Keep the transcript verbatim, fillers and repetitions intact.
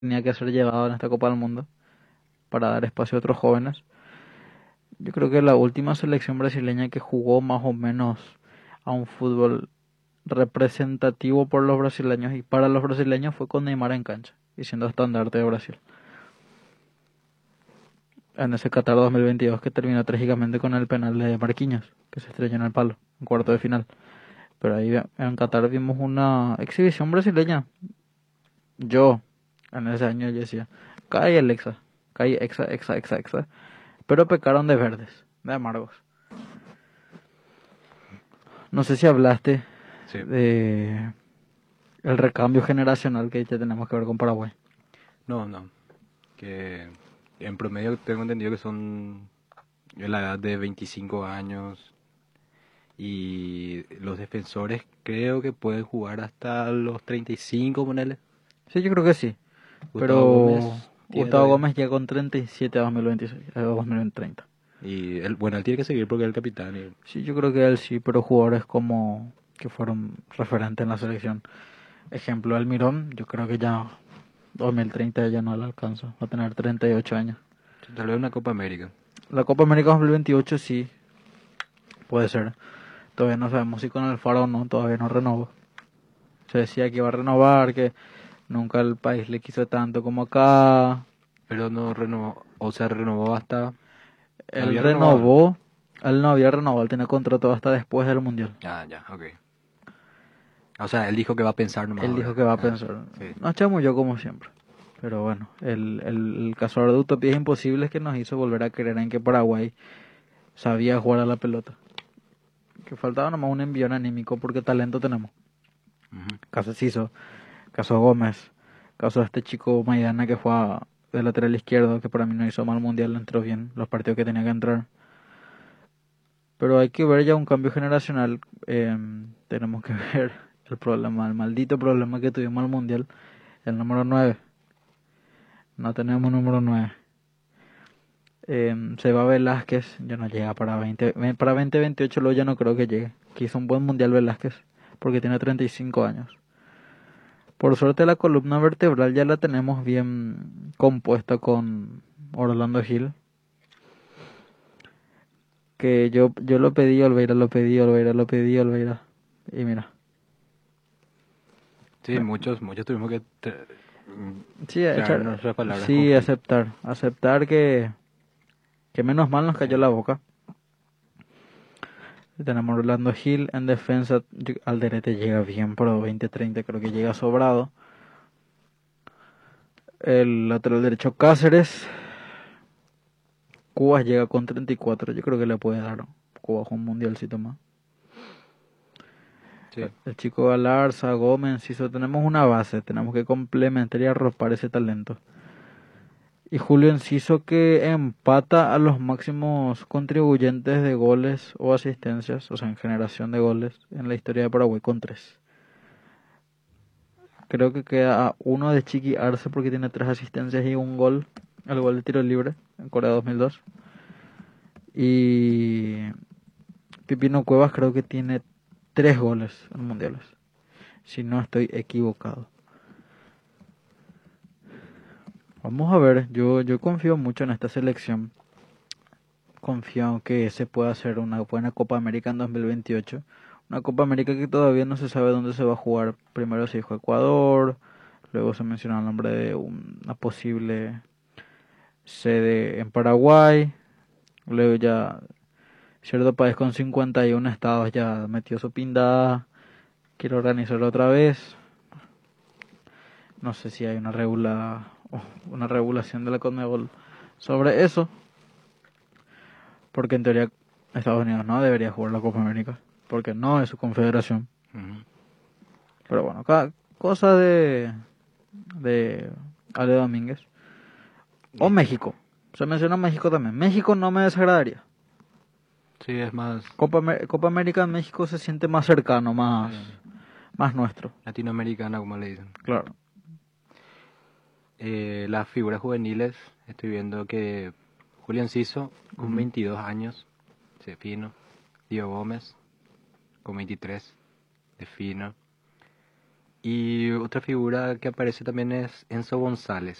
tenía que ser llevado en esta Copa del Mundo para dar espacio a otros jóvenes. Yo creo que la última selección brasileña que jugó más o menos a un fútbol representativo por los brasileños y para los brasileños fue con Neymar en cancha y siendo estandarte de Brasil. En ese Qatar dos mil veintidós que terminó trágicamente con el penal de Marquinhos, que se estrelló en el palo, en cuarto de final. Pero ahí en Qatar vimos una exhibición brasileña. Yo, en ese año, yo decía, cae el Exa, cae Exa, Exa, Exa, Exa. Pero pecaron de verdes, de amargos. No sé si hablaste Sí. de el recambio generacional que ya tenemos que ver con Paraguay. No, no. Que en promedio tengo entendido que son de la edad de veinticinco años y los defensores creo que pueden jugar hasta los treinta y cinco, ponele. Sí, yo creo que sí. Gustavo Pero Gómez tiene Gustavo todavía. Gómez llega con treinta y siete a dos mil veintiséis, a dos mil treinta. Y él, bueno, él tiene que seguir porque es el capitán. Y, Sí, yo creo que él sí, pero jugadores como que fueron referentes en la selección. Ejemplo, Almirón, yo creo que ya dos mil treinta ya no le alcanza. Va a tener treinta y ocho años. tal vez una Copa América. La Copa América dos mil veintiocho sí, puede ser. Todavía no sabemos si con el Faro o no, todavía no renovó. Se decía que iba a renovar, que nunca el país le quiso tanto como acá. Pero no renovó, o sea, renovó hasta... No Él había renovado, ¿no? renovó, él no había renovado, él tenía contrato hasta después del Mundial. Ah, ya, ok. O sea, él dijo que va a pensar nomás Él dijo ahora. que va a Ah, pensar. sí. Nos echamos yo como siempre. Pero bueno, el, el, el cazador de utopías imposibles que nos hizo volver a creer en que Paraguay sabía jugar a la pelota. Que faltaba nomás un envión anímico porque talento tenemos. Ujú. Caso Ciso, caso Gómez, caso de este chico Maidana que fue a- de lateral izquierdo, que para mí no hizo mal mundial, entró bien los partidos que tenía que entrar. Pero hay que ver ya un cambio generacional. eh, tenemos que ver el problema, el maldito problema que tuvimos al mundial, el número nueve. No tenemos número nueve. Eh, Seba Velázquez ya no llega para veinte, ve- para veinte veintiocho, luego ya no creo que llegue. Que hizo un buen mundial Velázquez porque tiene treinta y cinco años. Por suerte la columna vertebral ya la tenemos bien compuesta con Orlando Gil. Que yo, yo lo pedí, Olveira lo pedí, Olveira lo pedí, Olveira. Y mira. Sí, muchos, muchos tuvimos que tra- mm, Sí, traer echar, nuestras palabras con sí, Gil. aceptar. Aceptar que, que menos mal nos cayó Sí. la boca. Tenemos Orlando Gil en defensa. yo- Alderete llega bien, pero veinte treinta creo que llega sobrado. El lateral derecho Cáceres. Cubas llega con treinta y cuatro. Yo creo que le puede dar Cubas un mundialcito más. Sí. El chico Galarza, Gómez, Enciso, tenemos una base. Tenemos que complementar y arropar ese talento. Y Julio Enciso que empata a los máximos contribuyentes de goles o asistencias, o sea, en generación de goles en la historia de Paraguay con tres. Creo que queda a uno de Chiqui Arce porque tiene tres asistencias y un gol, el gol de tiro libre en Corea dos mil dos. Y Pipino Cuevas creo que tiene tres goles en mundiales, si no estoy equivocado. Vamos a ver, yo, yo confío mucho en esta selección. Confío que se pueda hacer una buena Copa América en dos mil veintiocho. Una Copa América que todavía no se sabe dónde se va a jugar. Primero se dijo Ecuador, luego se mencionó el nombre de una posible sede en Paraguay, luego ya cierto país con cincuenta y uno estados ya metió su pinda, quiere organizarlo otra vez. No sé si hay una regula una regulación de la Conmebol sobre eso, porque en teoría Estados Unidos no debería jugar la Copa América, porque no es su confederación. Ujú. Pero bueno, cada cosa de de Ale Domínguez o Y- México. Se menciona México también. México no me desagradaría. Sí, es más Copa, Amer- Copa América en México se siente más cercano, más, eh, más nuestro. latinoamericana, como le dicen. Claro. Eh, las figuras juveniles, estoy viendo que Julián Ciso, con Ujú. veintidós años, de fino. Diego Gómez, con veintitrés, de fino. Y otra figura que aparece también es Enzo González.